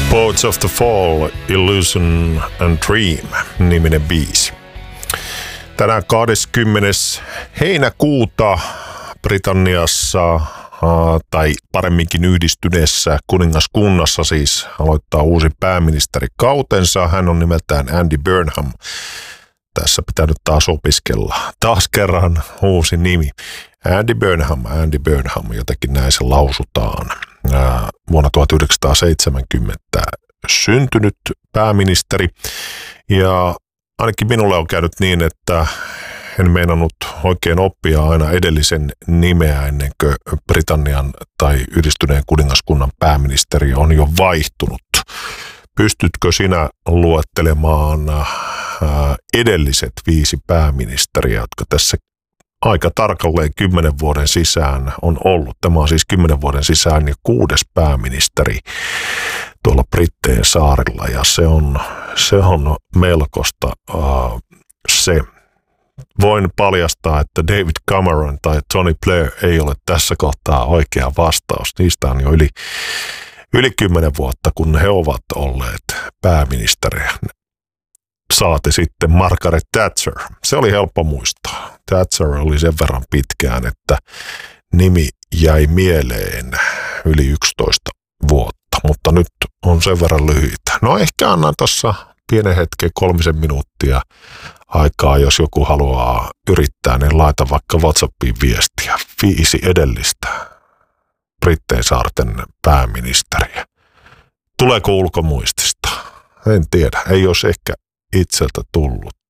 Poets of the Fall, Illusion and Dream -niminen biisi. Tänään 20. heinäkuuta Britanniassa, tai paremminkin Yhdistyneessä kuningaskunnassa siis, aloittaa uusi pääministeri kautensa. Hän on nimeltään Andy Burnham. Tässä pitää nyt taas opiskella. Taas kerran uusi nimi. Andy Burnham, jotenkin näin se lausutaan. Vuonna 1970 syntynyt pääministeri. Ja ainakin minulle on käynyt niin, että en meinannut oikein oppia aina edellisen nimeä ennen kuin Britannian tai Yhdistyneen kuningaskunnan pääministeri on jo vaihtunut. Pystytkö sinä luettelemaan edelliset 5 pääministeriä, jotka tässä aika tarkalleen 10 vuoden sisään on ollut? Tämä on siis 10 vuoden sisään jo 6. pääministeri tuolla Brittein saarilla, ja se on melkoista se. Voin paljastaa, että David Cameron tai Tony Blair ei ole tässä kohtaa oikea vastaus. Niistä on jo yli 10 vuotta, kun he ovat olleet pääministeriä. Saati sitten Margaret Thatcher. Se oli helppo muistaa. Thatcher oli sen verran pitkään, että nimi jäi mieleen yli 11 vuotta, mutta nyt on sen verran lyhyitä. No ehkä annan tuossa pienen hetken 3 minuuttia aikaa, jos joku haluaa yrittää, niin laita vaikka WhatsAppiin viestiä. 5 edellistä Brittein saarten pääministeriä. Tuleeko ulkomuistista? En tiedä. Ei olisi ehkä itseltä tullut.